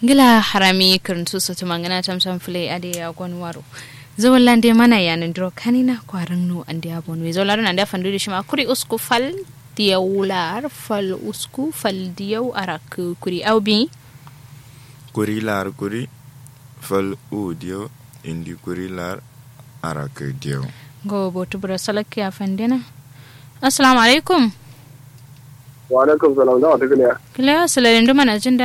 Gila harami kirntu su tumangana tamsam fule ade ya gwanwaro. Zawallan dai mana yanin dro kanina kwarin no ande abon we zawlaran ande fandu di shima kuri usku fal diyawlar fal usku fal diyaw arak kuri awbi kuri lar kuri fal udio indi kuri lar arak diyaw go botu bra salak ya fandena. Assalamu alaikum. Wa alaikum salam da wata kiliya. Kiliya salarin duma na jinda